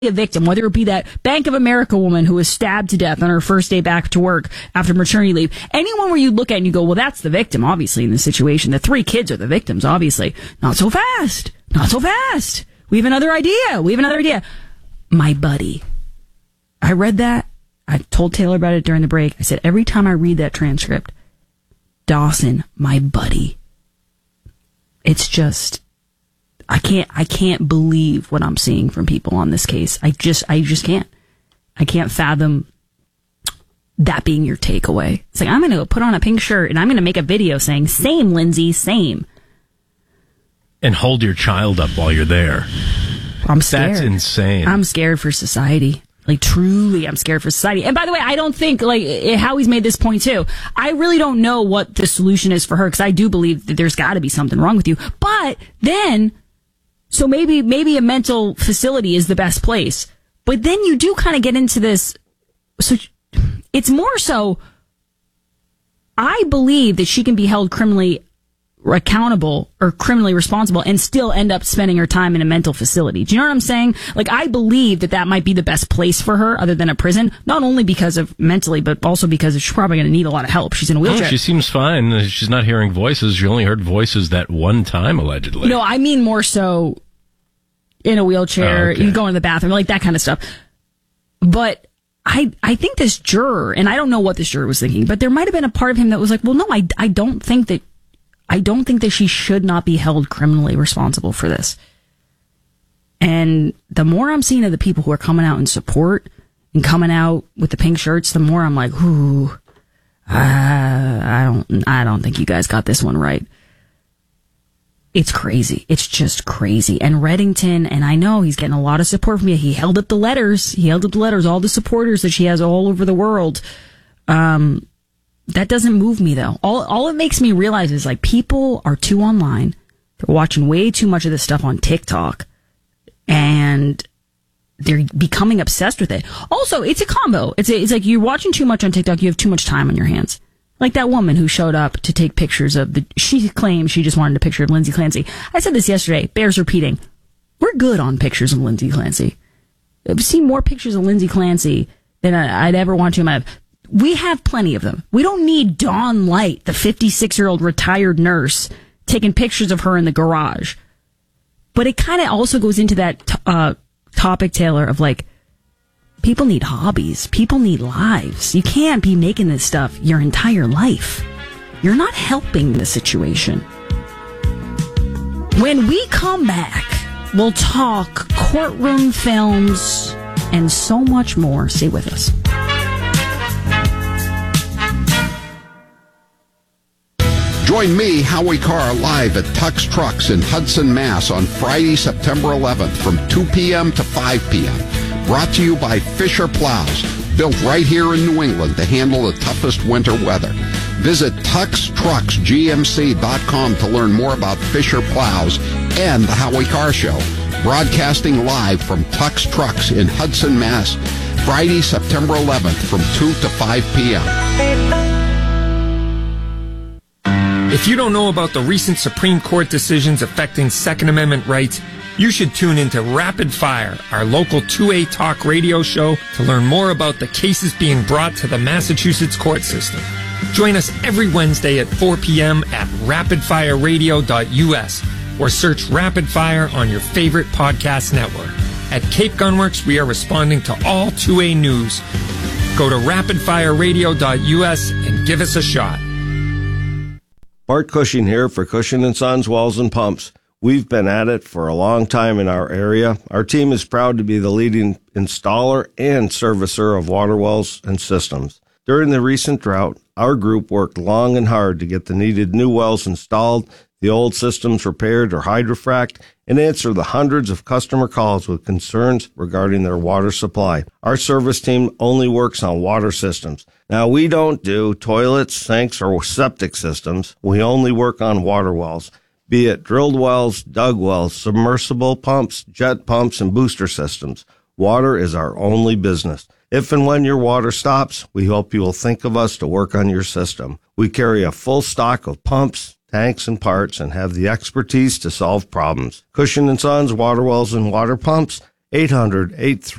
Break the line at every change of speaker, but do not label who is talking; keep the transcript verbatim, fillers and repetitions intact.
a victim, whether it be that Bank of America woman who was stabbed to death on her first day back to work after maternity leave, anyone where you look at and you go, well, that's the victim, obviously, in this situation. The three kids are the victims, obviously. Not so fast. Not so fast. We have another idea. We have another idea. My buddy. I read that. I told Taylor about it during the break. I said, every time I read that transcript, Dawson, my buddy. It's just, I can't, I can't believe what I'm seeing from people on this case. I just, I just can't. I can't fathom that being your takeaway. It's like, I'm going to go put on a pink shirt and I'm going to make a video saying, same, Lindsay, same.
And hold your child up while you're there.
I'm scared.
That's insane.
I'm scared for society. Like, truly, I'm scared for society. And by the way, I don't think, like, Howie's made this point too. I really don't know what the solution is for her, because I do believe that there's got to be something wrong with you. But then, so maybe, maybe a mental facility is the best place. But then you do kind of get into this. So it's more so, I believe that she can be held criminally accountable or criminally responsible and still end up spending her time in a mental facility. Do you know what I'm saying? Like, I believe that that might be the best place for her other than a prison, not only because of mentally, but also because she's probably going to need a lot of help. She's in a wheelchair.
Oh, she seems fine. She's not hearing voices. She only heard voices that one time, allegedly.
No, I mean more so in a wheelchair,
oh, okay.
you go in the bathroom, like that kind of stuff. But I, I think this juror, and I don't know what this juror was thinking, but there might have been a part of him that was like, well, no, I, I don't think that I don't think that she should not be held criminally responsible for this. And the more I'm seeing of the people who are coming out in support and coming out with the pink shirts, the more I'm like, ooh, uh, I don't, I don't think you guys got this one right. It's crazy. It's just crazy. And Reddington, and I know he's getting a lot of support from you. He held up the letters. He held up the letters, all the supporters that she has all over the world. Um, That doesn't move me, though. All all it makes me realize is, like, people are too online. They're watching way too much of this stuff on TikTok. And they're becoming obsessed with it. Also, it's a combo. It's a, it's like you're watching too much on TikTok, you have too much time on your hands. Like that woman who showed up to take pictures of the... She claims she just wanted a picture of Lindsay Clancy. I said this yesterday. Bears repeating. We're good on pictures of Lindsay Clancy. I've seen more pictures of Lindsay Clancy than I'd ever want to in my life. We have plenty of them. We don't need Dawn Light, the fifty-six-year-old retired nurse, taking pictures of her in the garage. But it kind of also goes into that t- uh, topic, Taylor, of like, people need hobbies. People need lives. You can't be making this stuff your entire life. You're not helping the situation. When we come back, we'll talk courtroom films and so much more. Stay with us.
Join me, Howie Carr, live at Tux Trucks in Hudson, Mass. on Friday, September eleventh from two p.m. to five p.m. Brought to you by Fisher Plows, built right here in New England to handle the toughest winter weather. Visit Tux Trucks G M C dot com to learn more about Fisher Plows and the Howie Carr Show. Broadcasting live from Tux Trucks in Hudson, Mass. Friday, September eleventh from two to five p.m.
If you don't know about the recent Supreme Court decisions affecting Second Amendment rights, you should tune into Rapid Fire, our local two A talk radio show, to learn more about the cases being brought to the Massachusetts court system. Join us every Wednesday at four p.m. at rapid fire radio dot u s or search Rapid Fire on your favorite podcast network. At Cape Gunworks, we are responding to all two A news. Go to rapid fire radio dot u s and give us a shot.
Bart Cushing here for Cushing and Sons Wells and Pumps. We've been at it for a long time in our area. Our team is proud to be the leading installer and servicer of water wells and systems. During the recent drought, our group worked long and hard to get the needed new wells installed, the old systems repaired or hydrofrac'd, and answer the hundreds of customer calls with concerns regarding their water supply. Our service team only works on water systems. Now, we don't do toilets, sinks, or septic systems. We only work on water wells, be it drilled wells, dug wells, submersible pumps, jet pumps, and booster systems. Water is our only business. If and when your water stops, we hope you will think of us to work on your system. We carry a full stock of pumps, tanks, and parts, and have the expertise to solve problems. Cushing and Sons Water Wells and Water Pumps, eight hundred, eight